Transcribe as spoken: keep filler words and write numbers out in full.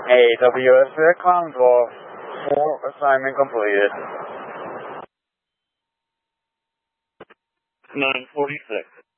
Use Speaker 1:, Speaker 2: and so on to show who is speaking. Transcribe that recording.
Speaker 1: A W S Vietcom Golf four, assignment completed.
Speaker 2: nine forty-six.